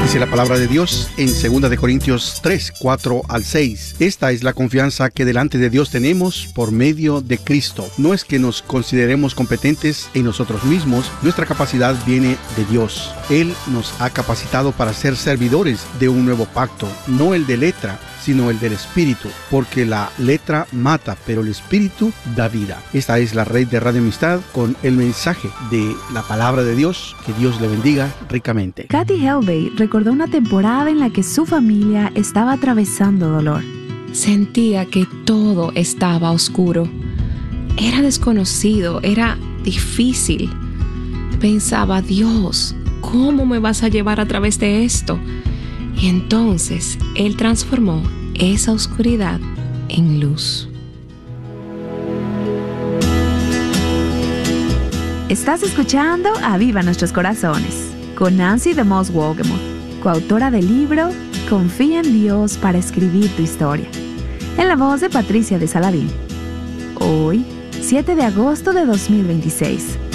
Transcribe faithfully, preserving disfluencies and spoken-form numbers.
Dice la palabra de Dios en segunda de Corintios tres, cuatro al seis. Esta es la confianza que delante de Dios tenemos por medio de Cristo. No es que nos consideremos competentes en nosotros mismos. Nuestra capacidad viene de Dios. Él nos ha capacitado para ser servidores de un nuevo pacto, no el de letra, sino el del Espíritu, porque la letra mata, pero el Espíritu da vida. Esta es la red de Radio Amistad con el mensaje de la palabra de Dios. Que Dios le bendiga ricamente. Kathy Helbey recordó una temporada en la que su familia estaba atravesando dolor. Sentía que todo estaba oscuro. Era desconocido, era difícil. Pensaba, Dios, ¿cómo me vas a llevar a través de esto? Y entonces Él transformó esa oscuridad en luz. Estás escuchando Aviva Nuestros Corazones con Nancy DeMoss Wolgemuth, coautora del libro Confía en Dios para escribir tu historia, en la voz de Patricia de Saladín. Hoy, siete de agosto de dos mil veintiséis.